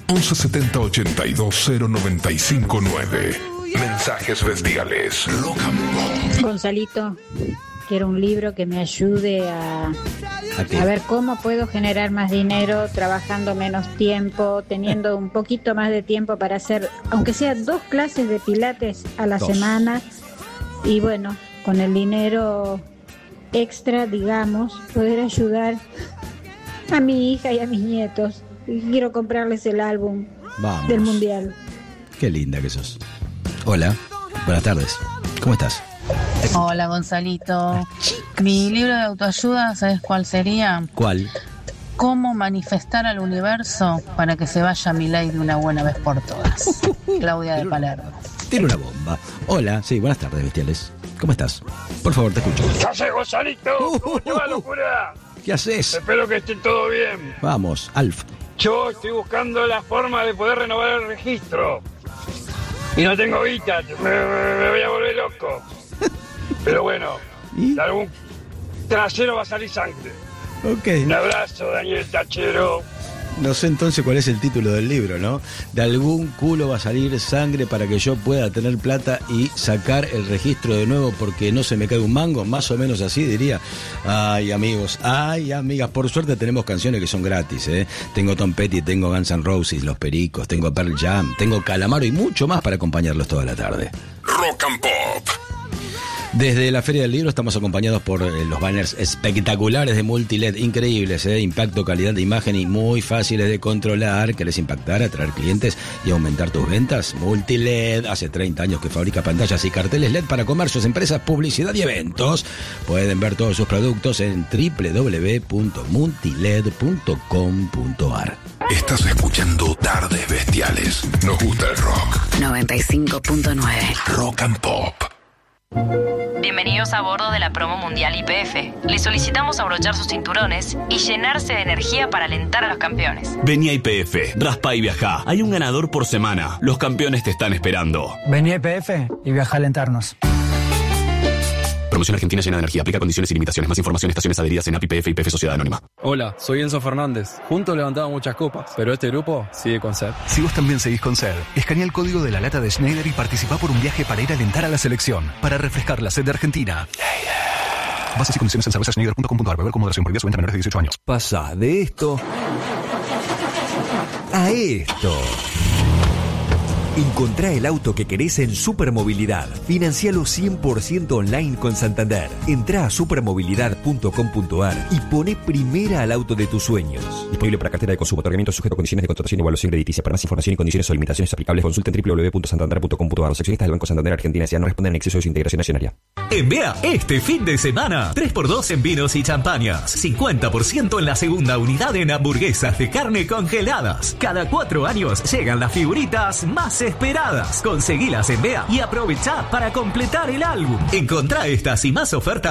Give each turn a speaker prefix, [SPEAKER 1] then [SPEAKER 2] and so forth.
[SPEAKER 1] 1170 82 095 9. Mensajes bestiales. Rock and Pop.
[SPEAKER 2] Gonzalito, quiero un libro que me ayude a ver cómo puedo generar más dinero trabajando menos tiempo, teniendo un poquito más de tiempo para hacer, aunque sea 2 clases de pilates a la semana. Y bueno, con el dinero extra, digamos, poder ayudar a mi hija y a mis nietos. Y quiero comprarles el álbum del Mundial.
[SPEAKER 3] Qué linda que sos. Hola, buenas tardes. ¿Cómo estás?
[SPEAKER 4] Hola, Gonzalito. Mi libro de autoayuda, ¿sabes cuál sería?
[SPEAKER 3] ¿Cuál?
[SPEAKER 4] Cómo manifestar al universo para que se vaya Milei de una buena vez por todas. Claudia de Palermo.
[SPEAKER 3] Tiene una bomba. Hola, sí, buenas tardes, bestiales. ¿Cómo estás? Por favor, te escucho.
[SPEAKER 5] ¿Qué haces, Gonzalito? ¿Cómo te va, locura?
[SPEAKER 3] ¿Qué haces?
[SPEAKER 5] Espero que esté todo bien.
[SPEAKER 3] Vamos, Alf.
[SPEAKER 5] Yo estoy buscando la forma de poder renovar el registro. Y no tengo guita, me voy a volver loco. Pero bueno, de algún trasero va a salir sangre.
[SPEAKER 3] Ok.
[SPEAKER 5] Un abrazo, Daniel Tachero.
[SPEAKER 3] No sé entonces cuál es el título del libro, ¿no? De algún culo va a salir sangre para que yo pueda tener plata y sacar el registro de nuevo porque no se me cae un mango, más o menos así diría. Ay, amigos, ay, amigas, por suerte tenemos canciones que son gratis, ¿eh? Tengo Tom Petty, tengo Guns N' Roses, Los Pericos, tengo Pearl Jam, tengo Calamaro y mucho más para acompañarlos toda la tarde.
[SPEAKER 1] Rock and Pop.
[SPEAKER 3] Desde la Feria del Libro estamos acompañados por los banners espectaculares de Multiled, increíbles, impacto, calidad de imagen y muy fáciles de controlar. ¿Querés impactar, atraer clientes y aumentar tus ventas? Multiled, hace 30 años que fabrica pantallas y carteles LED para comercios, empresas, publicidad y eventos. Pueden ver todos sus productos en www.multiled.com.ar.
[SPEAKER 1] Estás escuchando Tardes Bestiales. Nos gusta el rock.
[SPEAKER 6] 95.9.
[SPEAKER 1] Rock and Pop.
[SPEAKER 7] Bienvenidos a bordo de la promo mundial YPF. Les solicitamos abrochar sus cinturones y llenarse de energía para alentar a los campeones.
[SPEAKER 8] Vení a YPF, raspa y viajá. Hay un ganador por semana. Los campeones te están esperando.
[SPEAKER 9] Vení a YPF y viaja a alentarnos.
[SPEAKER 8] Promoción Argentina llena de energía. Aplica condiciones y limitaciones. Más información, estaciones adheridas en API, YPF y YPF Sociedad Anónima.
[SPEAKER 10] Hola, soy Enzo Fernández. Juntos levantamos muchas copas, pero este grupo sigue con sed.
[SPEAKER 11] Si vos también seguís con sed, escanea el código de la lata de Schneider y participá por un viaje para ir a alentar a la selección, para refrescar la sed de Argentina. Bases y condiciones en cervezaschneider.com.ar. Beber con moderación, prohibida su venta a menores de 18 años.
[SPEAKER 12] Pasa de esto a esto. Encontrá el auto que querés en Supermovilidad. Financialo 100% online con Santander. Entrá a supermovilidad.com.ar y poné primera al auto de tus sueños. Disponible para cartera de consumo. Otorgamiento sujeto a condiciones de contratación y evaluación crediticia. Para más información y condiciones o limitaciones aplicables, consulten www.santander.com.ar. Los accionistas del Banco Santander Argentina S.A. no responden en exceso de su integración accionaria.
[SPEAKER 13] En BEA, este fin de semana, 3x2 en vinos y champañas. 50% en la segunda unidad en hamburguesas de carne congeladas. Cada 4 años llegan las figuritas más esperadas. Conseguilas en BEA y aprovechá para completar el álbum. Encontrá estas y más ofertas